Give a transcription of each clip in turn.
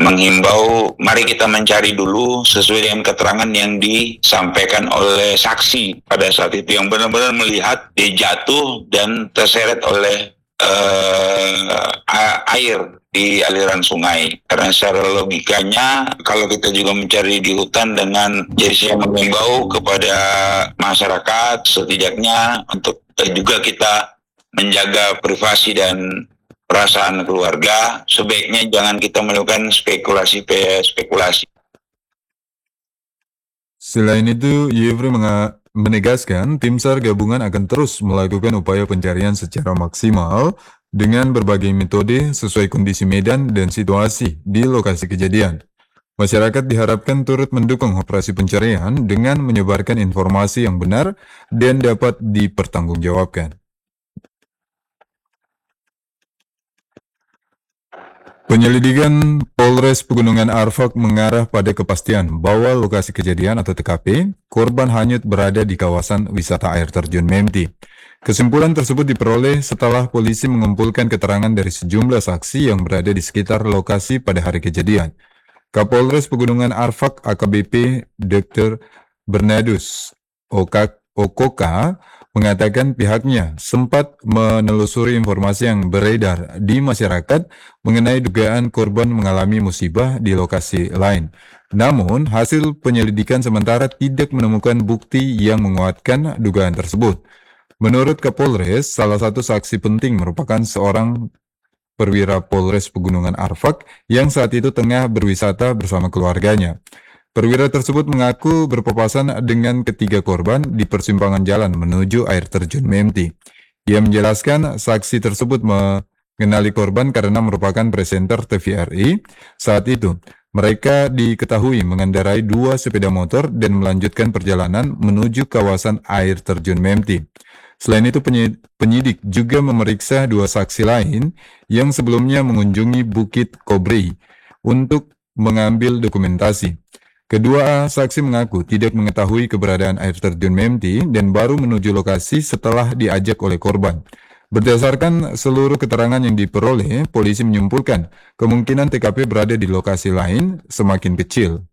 menghimbau mari kita mencari dulu sesuai dengan keterangan yang disampaikan oleh saksi pada saat itu yang benar-benar melihat dia jatuh dan terseret oleh air di aliran sungai. Karena secara logikanya kalau kita juga mencari di hutan dengan jadi saya mengimbau kepada masyarakat setidaknya untuk juga kita menjaga privasi dan perasaan keluarga, sebaiknya jangan kita melakukan spekulasi. Selain itu, Yevri menegaskan tim SAR gabungan akan terus melakukan upaya pencarian secara maksimal dengan berbagai metode sesuai kondisi medan dan situasi di lokasi kejadian. Masyarakat diharapkan turut mendukung operasi pencarian dengan menyebarkan informasi yang benar dan dapat dipertanggungjawabkan. Penyelidikan Polres Pegunungan Arfak mengarah pada kepastian bahwa lokasi kejadian atau TKP, korban hanyut berada di kawasan wisata air terjun Menti. Kesimpulan tersebut diperoleh setelah polisi mengumpulkan keterangan dari sejumlah saksi yang berada di sekitar lokasi pada hari kejadian. Kapolres Pegunungan Arfak AKBP Dr. Bernadus Okoka mengatakan pihaknya sempat menelusuri informasi yang beredar di masyarakat mengenai dugaan korban mengalami musibah di lokasi lain. Namun, hasil penyelidikan sementara tidak menemukan bukti yang menguatkan dugaan tersebut. Menurut Kapolres, salah satu saksi penting merupakan seorang perwira Polres Pegunungan Arfak yang saat itu tengah berwisata bersama keluarganya. Perwira tersebut mengaku berpapasan dengan ketiga korban di persimpangan jalan menuju air terjun Menti. Ia menjelaskan saksi tersebut mengenali korban karena merupakan presenter TVRI. Saat itu, mereka diketahui mengendarai 2 sepeda motor dan melanjutkan perjalanan menuju kawasan air terjun Menti. Selain itu, penyidik juga memeriksa 2 saksi lain yang sebelumnya mengunjungi Bukit Kobrei untuk mengambil dokumentasi. Kedua saksi mengaku tidak mengetahui keberadaan air terjun Menti dan baru menuju lokasi setelah diajak oleh korban. Berdasarkan seluruh keterangan yang diperoleh, polisi menyimpulkan kemungkinan TKP berada di lokasi lain semakin kecil.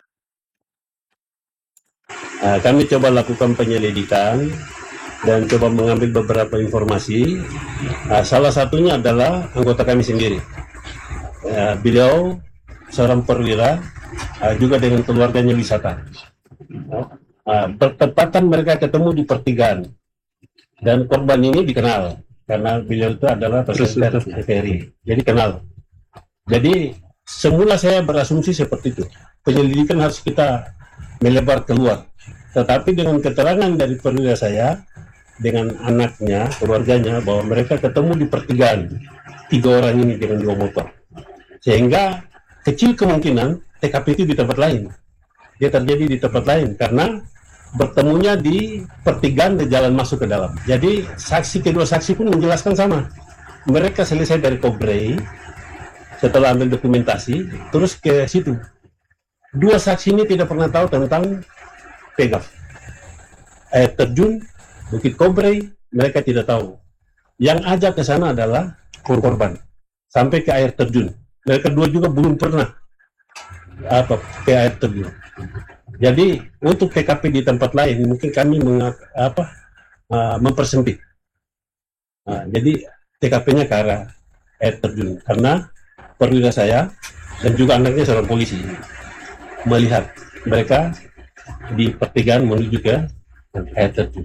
Kami coba lakukan penyelidikan dan coba mengambil beberapa informasi. Salah satunya adalah anggota kami sendiri. Beliau seorang perwira, juga dengan keluarganya wisata. Bertepatan mereka ketemu di pertigaan dan korban ini dikenal karena beliau itu adalah presenter TVRI, jadi kenal. Jadi semula saya berasumsi seperti itu, penyelidikan harus kita melebar keluar, tetapi dengan keterangan dari perwira saya dengan anaknya, keluarganya, bahwa mereka ketemu di pertigaan 3 orang ini dengan 2 motor, sehingga kecil kemungkinan TKP itu di tempat lain. Dia terjadi di tempat lain karena bertemunya di pertigaan dan jalan masuk ke dalam. Jadi kedua saksi pun menjelaskan sama. Mereka selesai dari Kobrei, setelah ambil dokumentasi, terus ke situ. 2 saksi ini tidak pernah tahu tentang PEGAF. Air terjun, Bukit Kobrei, mereka tidak tahu. Yang ajak ke sana adalah korban. Sampai ke air terjun. Mereka 2 juga belum pernah ke air terjun. Jadi untuk TKP di tempat lain mungkin kami mempersempit. Jadi TKP-nya ke arah air terjun karena perwira saya dan juga anaknya seorang polisi melihat mereka di pertigaan menuju ke air terjun.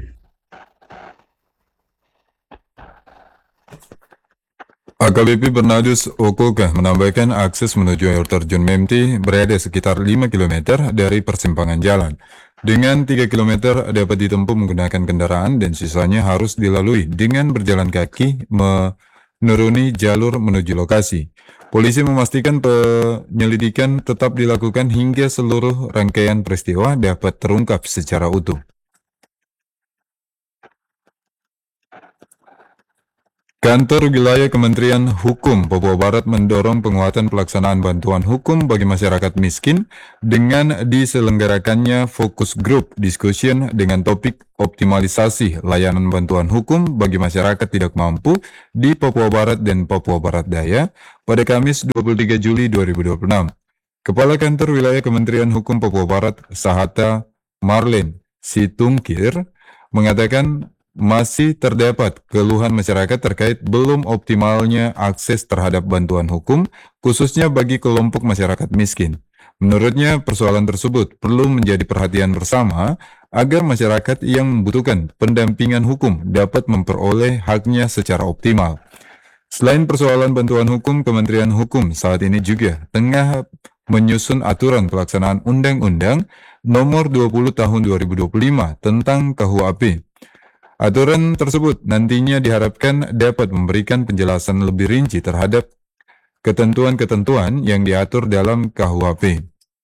AKBP Bernadus Okoka menambahkan akses menuju air terjun Menti berada sekitar 5 km dari persimpangan jalan. Dengan 3 km dapat ditempuh menggunakan kendaraan dan sisanya harus dilalui dengan berjalan kaki menuruni jalur menuju lokasi. Polisi memastikan penyelidikan tetap dilakukan hingga seluruh rangkaian peristiwa dapat terungkap secara utuh. Kantor Wilayah Kementerian Hukum Papua Barat mendorong penguatan pelaksanaan bantuan hukum bagi masyarakat miskin dengan diselenggarakannya fokus group discussion dengan topik optimalisasi layanan bantuan hukum bagi masyarakat tidak mampu di Papua Barat dan Papua Barat Daya pada Kamis 23 Juli 2026. Kepala Kantor Wilayah Kementerian Hukum Papua Barat, Sahata Marlen Situngkir, mengatakan masih terdapat keluhan masyarakat terkait belum optimalnya akses terhadap bantuan hukum, khususnya bagi kelompok masyarakat miskin. Menurutnya, persoalan tersebut perlu menjadi perhatian bersama agar masyarakat yang membutuhkan pendampingan hukum dapat memperoleh haknya secara optimal. Selain persoalan bantuan hukum, Kementerian Hukum saat ini juga tengah menyusun aturan pelaksanaan Undang-Undang Nomor 20 Tahun 2025 tentang KUHP. Aturan tersebut nantinya diharapkan dapat memberikan penjelasan lebih rinci terhadap ketentuan-ketentuan yang diatur dalam KUHP.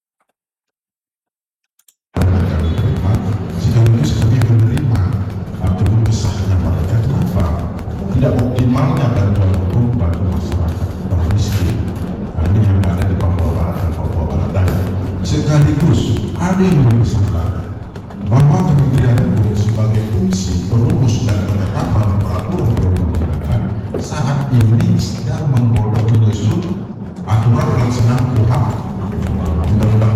Sekaligus kami menerima aturan besarnya mereka kenapa tidak optimalnya bantuan hukum bagi masyarakat orang miskin. Ini yang ada di Papua Barat dan Papua Barat Daya. Sekaligus ada yang mengisahkan bahwa Kementerian Hukum sebagai fungsi perumus dan penetapan peraturan perundang-undangan saat ini sedang menggodok menyusun aturan pelaksanaan KUHP Undang-Undang